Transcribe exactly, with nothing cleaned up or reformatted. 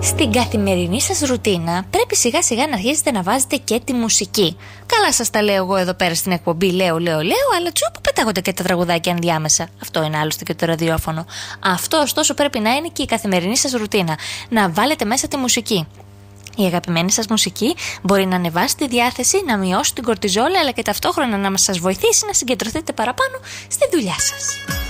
Στην καθημερινή σας ρουτίνα πρέπει σιγά σιγά να αρχίσετε να βάζετε και τη μουσική. Καλά σας τα λέω εγώ εδώ πέρα στην εκπομπή, λέω, λέω, λέω, αλλά τσούπου πετάγονται και τα τραγουδάκια ενδιάμεσα. Αυτό είναι άλλωστε και το ραδιόφωνο. Αυτό ωστόσο πρέπει να είναι και η καθημερινή σας ρουτίνα. Να βάλετε μέσα τη μουσική. Η αγαπημένη σας μουσική μπορεί να ανεβάσει τη διάθεση, να μειώσει την κορτιζόλα, αλλά και ταυτόχρονα να σας βοηθήσει να συγκεντρωθείτε παραπάνω στη δουλειά σας.